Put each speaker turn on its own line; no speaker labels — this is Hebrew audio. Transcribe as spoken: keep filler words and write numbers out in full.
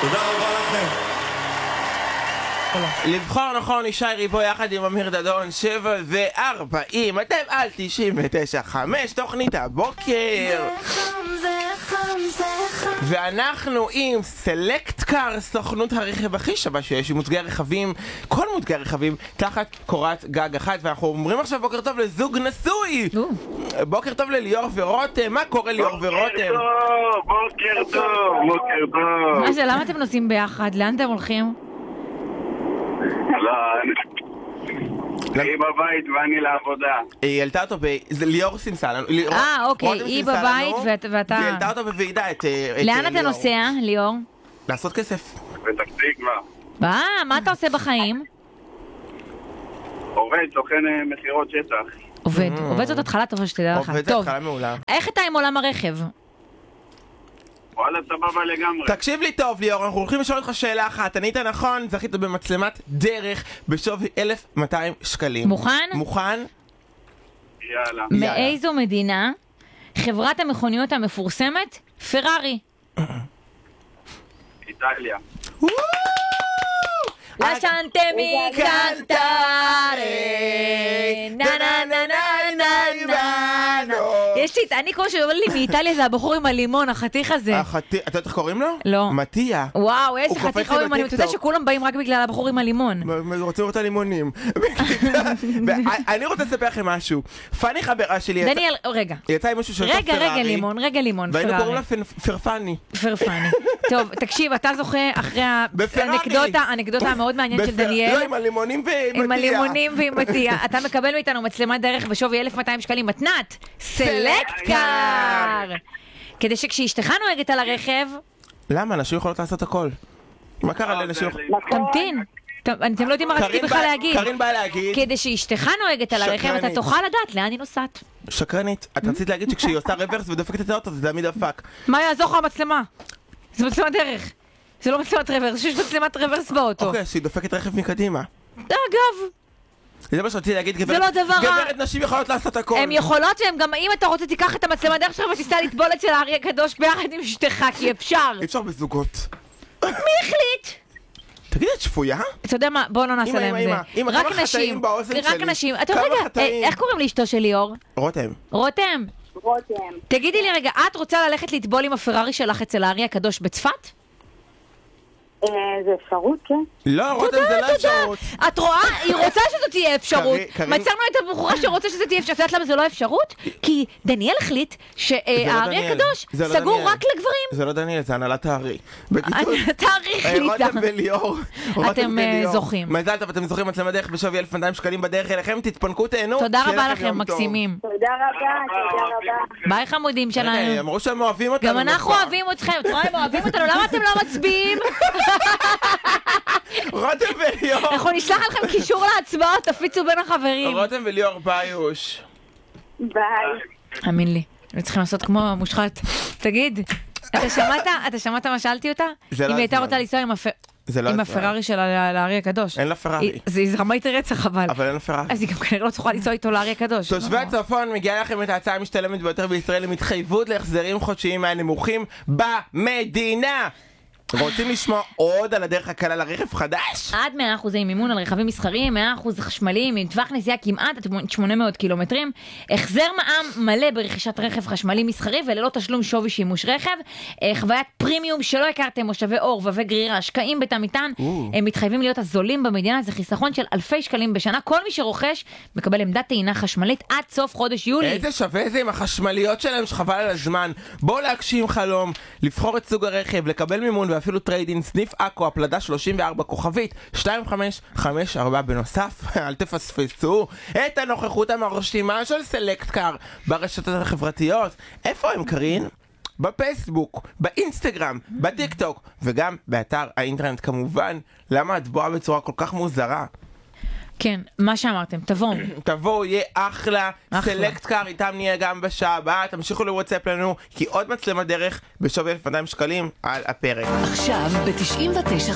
תודה רבה לכם.
לבחור נכון ישי ריבו יחד עם אמיר דדון, שבע וארבעים, אתם על תשעים ותשע חמש, תוכנית הבוקר. ואנחנו עם סלקט קאר, סוכנות הרכב הכי שווה שיש, עם מותגי רכבים, כל מותגי רכבים תחת קורת גג אחת. ואנחנו אומרים עכשיו בוקר טוב לזוג נשוי. בוקר טוב לליאור ורותם. מה קורה ליאור ורותם?
בוקר טוב, בוקר טוב.
מה זה, למה אתם נוסעים ביחד? לאן אתם הולכים?
לא, היא בבית ואני לעבודה.
היא העלתה אותו ב... זה ליאור סימסה לנו.
אה, אוקיי, היא בבית ואתה...
והיא העלתה אותו בוועידה את ליאור.
לאן אתה נוסע, ליאור?
לעשות כסף.
פתח תקווה.
מה? מה אתה עושה בחיים?
עובד, סוכן מכירות שטח.
עובד. עובד זאת התחלה טובה שתדע לך.
עובד זאת התחלה מעולה.
איך אתה עם עולם הרכב?
וואלה, סבבה לגמרי.
תקשיב לי טוב ליאור, אנחנו הולכים לשאול אותך שאלה אחת. ענית נכון, זכית במצלמת דרך בשווי אלף ומאתיים שקלים.
מוכן?
מוכן?
יאללה.
מאיזו מדינה חברת המכוניות המפורסמת פרארי?
איטליה.
לשנטמי קנטארה נה נה נה נה נה נה. יש לי, אני כמו שאומר לי מאיטליה זה הבחור עם הלימון, החתיך הזה.
אתה יודעת איך קוראים לו?
לא.
מתיה.
וואו, איזה חתיך עם הלימון. אתה יודע שכולם באים רק בגלל הבחור עם הלימון.
רוצים לראות הלימונים. אני רוצה לספר לכם משהו. פני חברה שלי
דניאל, רגע.
יצא עם משהו שאתה
רגע, רגע לימון, רגע לימון.
והיינו קוראים לה פרפני.
פרפני. טוב, תקשיב, אתה זוכה אחרי האנקדוטה המאוד מעניינת של דניאל.
לא, עם הלימונים ועם
עם הלימונים ועם מתיה. אתה מקבל מאיתנו מצלמת דרך בשווי אלף ומאתיים שקלים מתנת. סלקט קאר. כדי שכשאשתך נוהגת על הרכב...
למה? נשים יכולות לעשות הכל. מה קרה לנשים?
תמתין. אתם לא יודעים מה רציתי בכלל להגיד.
קרין באה להגיד.
כדי שאשתך נוהגת על הרכב, אתה תוכל לדעת לאן היא נוסעת.
שקרנית. את רצית להגיד שכשהיא עושה רוורס ודופקת את האוטו, זה תמיד דפק.
מה יעזור לך המצלמה? זה מצלמת דרך. זה לא מצלמת רוורס, שיש מצלמת רוורס באוטו.
אוקיי, שהיא דופקת רכב מקדימה.
אגב.
זה מה שרציתי להגיד,
זה לא דבר רע.
גברת נשים יכולות לעשות הכל.
הן יכולות שהן גם, אם אתה רוצה תיקח את המצלמת דרך שלך ותיסע לטבול אצל האריה הקדוש ביחד עם אשתך, כי אפשר.
אי אפשר בזוגות.
מי החליט?
תגידי, את שפויה?
אתה יודע מה, בוא לא נעשה להם זה.
אמא, אמא, כמה חטאים באוזן שלי.
רק נשים. אתה רגע, איך קוראים לאשתו של ליאור?
רותם.
רותם.
רותם.
תגידי לי רגע, את רוצה ללכת לטבול עם הפרארי שלך אצל האריה הקדוש בצפת?
זה אפשרות, כן.
לא, רותם זה לא אפשרות.
את רואה? היא רוצה שזו תהיה אפשרות. מצאנו את הבחורה שרוצה שזו תהיה אפשרות. את יודעת למה זה לא אפשרות? כי דניאל החליט שהאריה הקדוש סגור רק לגברים.
זה לא דניאל, זה הנהלת הארי.
הנהלת הארי החליטה.
רותם וליאור.
אתם זוכים.
מזל טוב, אתם זוכים מצלמת דרך בשווי אלף ומאתיים שקלים בדרך אליכם. תתפנקו, תהנו.
תודה רבה לכם, מקסימים.
תודה רבה, תודה רבה.
ביי חמודים שלנו.
אמרו שהם אוהבים אותנו.
גם אנחנו אוהבים אתכם. את רואה, הם אוהבים אותנו. למה אתם לא מצביעים?
רותם וליאור.
אנחנו נשלח לכם קישור להצבעות, תפיצו בין החברים.
רותם וליאור ביוש.
ביי.
אמין לי, הם צריכים לעשות כמו המושחת. תגיד, אתה שמעת? אתה שמעת מה שאלתי אותה? אם היא הייתה רוצה לנסוע עם הפרארי של האריה הקדוש.
אין לה פרארי.
זה רמאית רצח אבל.
אבל אין לה פרארי.
אז היא גם כנראה לא תוכל לנסוע איתו לאריה הקדוש.
תושבי הצפון, מגיעה לכם את ההצעה המשתלמת ביותר בישראל עם התחייבות להחזרים חודשיים מהנמוכים במדינה. רוצים לשמוע עוד על הדרך הקלה לרכב חדש?
עד מאה אחוז מימון על רכבים מסחריים, מאה אחוז חשמליים, עם טווח נסיעה כמעט שמונה מאות קילומטרים, החזר מע"מ מלא ברכישת רכב חשמלי מסחרי וללא תשלום שווי שימוש רכב, חוויית פרימיום שלא הכרתם, מושבי אור וגרירה, השקעים בתא מטען, הם מתחייבים להיות הזולים במדינה, זה חיסכון של אלפי שקלים בשנה, כל מי שרוכש מקבל עמדת טעינה חשמלית עד סוף חודש יולי.
איזה שווה זה עם החשמליות שלהם שחבל על הזמן. בואו להגשים חלום, לבחור את סוג הרכב, לקבל מימון אפילו טריידין, סניף אקו, הפלדה שלושים וארבע כוכבית שתיים חמש חמש ארבע. בנוסף, אל תפספסו את הנוכחות המרשימה של סלקט קאר ברשתות החברתיות. איפה הם, קרין? בפייסבוק, באינסטגרם, בטיק טוק וגם באתר האינטרנט כמובן. למה את בואה בצורה כל כך מוזרה?
כן, מה שאמרתם, תבואו.
תבואו, יהיה אחלה. סלקט קאר, איתם נהיה גם בשעה הבאה. תמשיכו לוואטסאפ לנו, כי עוד מצלמת דרך בשווי אלף ומאתיים שקלים על הפרק.
עכשיו ב-תשעים ותשע